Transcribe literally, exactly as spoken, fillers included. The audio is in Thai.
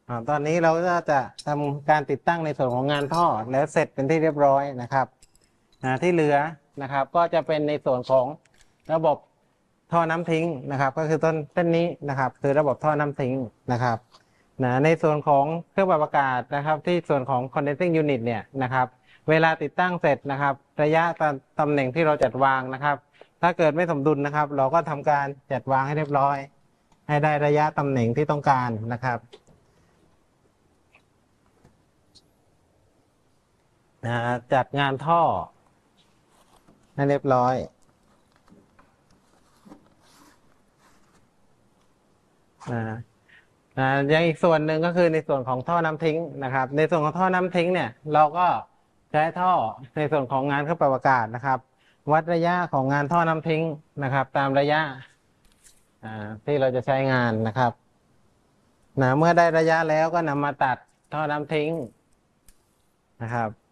อ่าตอนนี้เราก็จะทำการติดตั้งในส่วนของงานท่อแล้วเสร็จเป็นที่เรียบร้อยนะครับอ่าที่เหลือนะครับก็จะเป็นในส่วนของระบบท่อน้ำทิ้งนะครับก็คือต้นต้นนี้นะครับคือระบบท่อน้ำทิ้งนะครับนะในส่วนของเครื่องปรับอากาศนะครับที่ส่วนของ condensing unit เนี่ยนะครับเวลาติดตั้งเสร็จนะครับระยะตตำแหน่งที่เราจัดวางนะครับถ้าเกิดไม่สมดุลนะครับเราก็ทำการจัดวางให้เรียบร้อยให้ได้ระยะตำแหน่งที่ต้องการนะครับนะจัดงานท่อให้เรียบร้อยนะนะยังอีกส่วนหนึ่งก็คือในส่วนของท่อน้ำทิ้งนะครับในส่วนของท่อน้ำทิ้งเนี่ยเราก็ใช้ท่อในส่วนของงานเครื่องปรับอากาศนะครับวัดระยะของงานท่อน้ำทิ้งนะครับตามระยะอ่าที่เราจะใช้งานนะครับนะเมื่อได้ระยะแล้วก็นำมาตัดท่อน้ำทิ้งนะครับ